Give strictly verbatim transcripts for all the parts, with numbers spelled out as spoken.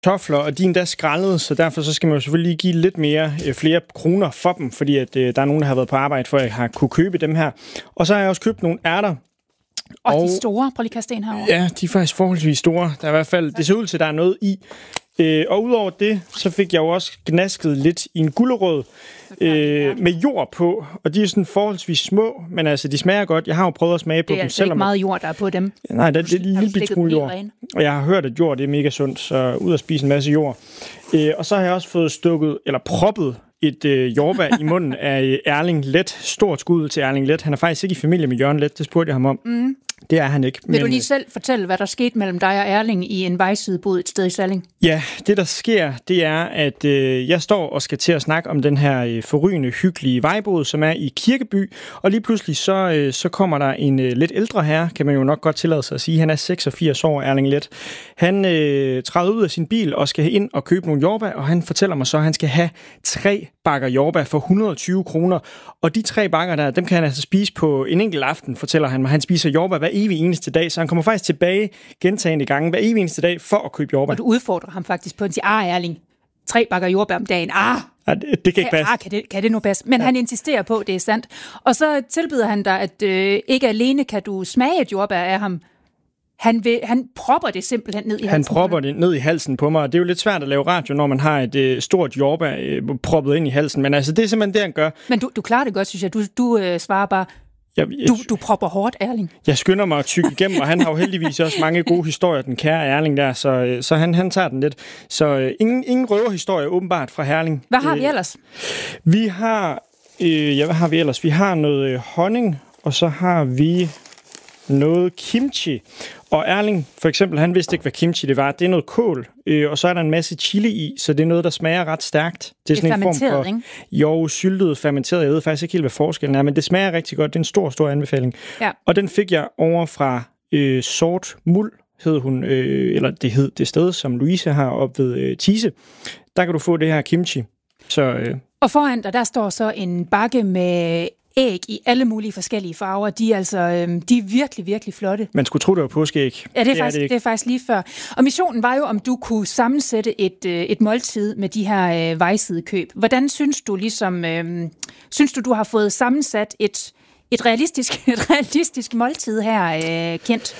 kartofler, og de er endda skrællet, så derfor så skal man jo selvfølgelig give lidt mere, flere kroner for dem, fordi at, øh, der er nogen, der har været på arbejde, for at jeg har kunne købe dem her. Og så har jeg også købt nogle ærter. Og, og de store, prøv lige kaste en herovre. Ja, de er faktisk forholdsvis store. Der er i hvert fald, det ser ud til, at der er noget i. Øh, og udover det, så fik jeg jo også gnasket lidt i en gulerod øh, med jord på, og de er sådan forholdsvis små, men altså, de smager godt. Jeg har jo prøvet at smage på dem. Det er altså ikke meget jord, der er på dem. Nej, det, det er en lille bit smule jord. Og jeg har hørt, at jord det er mega sundt, så ud at spise en masse jord. Øh, og så har jeg også fået stukket, eller proppet, et øh, jordbær i munden af Erling Let. Stort skud til Erling Let. Han er faktisk ikke i familie med Jørgen Let, det spurgte jeg ham om. Mm. Det er han ikke. Vil men, du lige selv fortælle, hvad der skete mellem dig og Erling i en vejsidebod et sted i Salling? Ja, det der sker, det er, at øh, jeg står og skal til at snakke om den her øh, forrygende, hyggelige vejbod, som er i Kirkeby, og lige pludselig så, øh, så kommer der en øh, lidt ældre herre, kan man jo nok godt tillade sig at sige. Han er seksogfirs år, Erling Let. Han øh, træder ud af sin bil og skal ind og købe nogle jordbær, og han fortæller mig så, at han skal have tre bakker jordbær for et hundrede og tyve kroner. Og de tre bakker der, dem kan han altså spise på en enkelt aften, fortæller han mig. Han spiser jordbær hver evig eneste dag, så han kommer faktisk tilbage gentagende gange hver evig eneste dag for at købe jordbær. Og du udfordrer ham faktisk på at sige, ah Erling, tre bakker jordbær om dagen, ah! Ja, det, det kan ikke passe. Ah, kan det, kan det nu passe? Men ja. Han insisterer på, det er sandt. Og så tilbyder han dig, at øh, ikke alene kan du smage et jordbær af ham, Han, vil, han propper det simpelthen ned i halsen. Han propper det ned i halsen på mig, og det er jo lidt svært at lave radio, når man har et øh, stort jordbær øh, proppet ind i halsen. Men altså, det er simpelthen det, han gør. Men du, du klarer det godt, synes jeg. Du, du øh, svarer bare, jeg, jeg, du, du propper hårdt, Erling. Jeg skynder mig at tykke igennem, og han har jo heldigvis også mange gode historier, den kære Erling der, så, øh, så han, han tager den lidt. Så øh, ingen, ingen røverhistorie åbenbart fra Herling. Hvad har øh, vi ellers? Vi har, øh, ja, hvad har vi ellers? Vi har noget øh, honning, og så har vi noget kimchi. Og Erling, for eksempel, han vidste ikke, hvad kimchi det var. Det er noget kål, øh, og så er der en masse chili i, så det er noget, der smager ret stærkt. Det er, det er sådan en form for, ikke? Jo, syltet, fermenteret. Jeg ved faktisk ikke helt, hvad forskellen er, men det smager rigtig godt. Det er en stor, stor anbefaling. Ja. Og den fik jeg over fra øh, Sort Muld, hed hun, øh, eller det hed det sted, som Louise har op ved øh, Tise. Der kan du få det her kimchi. Så, øh... Og foran dig, der står så en bakke med æg i alle mulige forskellige farver. De er altså øhm, de er virkelig, virkelig flotte. Man skulle tro, det var påskeæg. Ja, det er, det faktisk, er det, det er faktisk lige før. Og missionen var jo, om du kunne sammensætte et, øh, et måltid med de her øh, vejsidekøb. Hvordan synes du ligesom, øh, synes du, du har fået sammensat et, et, realistisk, et realistisk måltid her, øh, Kent?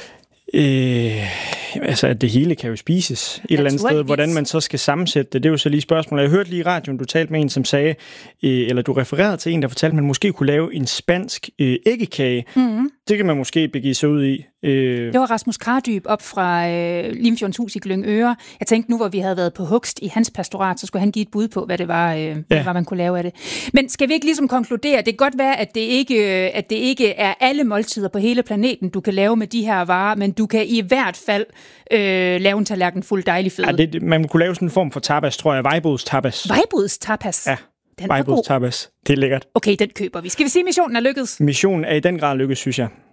Øh, altså, at det hele kan jo spises et eller andet sted. Hvordan man så skal sammensætte det, det er jo så lige spørgsmålet. Jeg hørte lige i radioen, du talte med en, som sagde, øh, eller du refererede til en, der fortalte, at man måske kunne lave en spansk øh, æggekage. Mm-hmm. Det kan man måske begive sig ud i. Øh... Det var Rasmus Kardyb op fra øh, Limfjordens Hus i Glyngøre. Jeg tænkte nu, hvor vi havde været på hugst i hans pastorat, så skulle han give et bud på, hvad det var, øh, ja. hvad det var man kunne lave af det. Men skal vi ikke ligesom konkludere, det kan godt være, at det ikke, øh, at det ikke er alle måltider på hele planeten, du kan lave med de her varer, men du kan i hvert fald øh, lave en tallerken fuld dejlig føde. Ja, det, man kunne lave sådan en form for tapas, tror jeg. Vejbods tapas. Vejbods tapas? Ja, vejbods tapas. Det er lækkert. Okay, den køber vi. Skal vi sige, at missionen er lykkedes? Missionen er i den grad lykkedes, synes jeg.